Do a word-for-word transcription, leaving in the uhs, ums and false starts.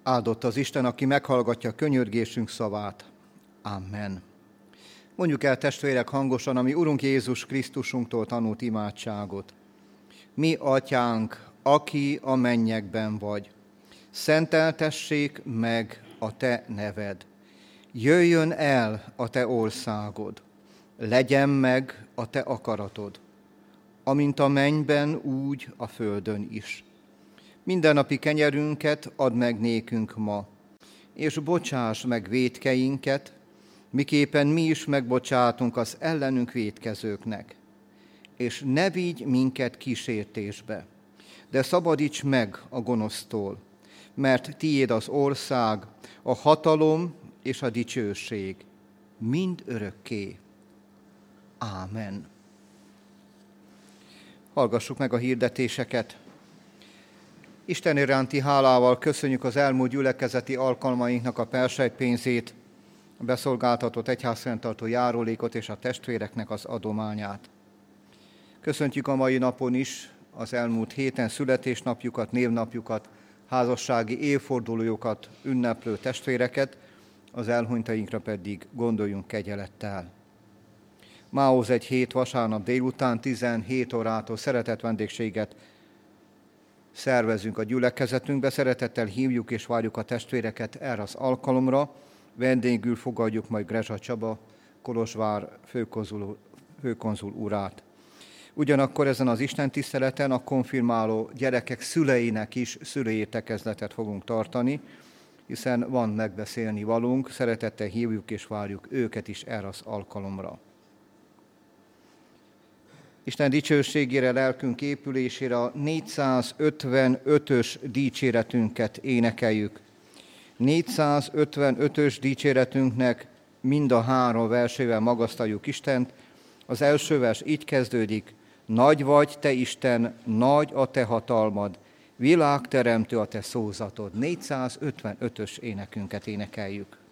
Áldott az Isten, aki meghallgatja könyörgésünk szavát. Amen. Mondjuk el, testvérek, hangosan a mi Urunk Jézus Krisztusunktól tanult imádságot. Mi, Atyánk, aki a mennyekben vagy, szenteltessék meg a te neved. Jöjjön el a te országod, legyen meg a te akaratod, amint a mennyben, úgy a földön is. Mindennapi kenyerünket add meg nékünk ma, és bocsáss meg vétkeinket, miképpen mi is megbocsátunk az ellenünk vétkezőknek. És ne vigy minket kísértésbe, de szabadíts meg a gonosztól, mert tiéd az ország, a hatalom és a dicsőség, mind örökké. Ámen. Hallgassuk meg a hirdetéseket. Isten iránti hálával köszönjük az elmúlt gyülekezeti alkalmainknak a persejtpénzét, a beszolgáltatott egyházfenntartó járulékot és a testvéreknek az adományát. Köszöntjük a mai napon is az elmúlt héten születésnapjukat, névnapjukat, házassági évfordulójukat ünneplő testvéreket, az elhunytainkra pedig gondoljunk kegyelettel. Mához egy hét vasárnap délután tizenhét órától szeretett vendégséget szervezünk a gyülekezetünkbe. Szeretettel hívjuk és várjuk a testvéreket erre az alkalomra. Vendégül fogadjuk majd Grezsa Csaba, Kolozsvár főkonzul, főkonzul urát. Ugyanakkor ezen az istentiszteleten a konfirmáló gyerekek szüleinek is szülői értekezletet fogunk tartani, hiszen van megbeszélni valunk, szeretettel hívjuk és várjuk őket is erre az alkalomra. Isten dicsőségére, lelkünk épülésére a négyszázötvenötös dicséretünket énekeljük. négyszázötvenötös dicséretünknek mind a három versével magasztaljuk Istent. Az első vers így kezdődik: Nagy vagy, te Isten, nagy a te hatalmad, világteremtő a te szózatod. négyszázötvenötös énekünket énekeljük.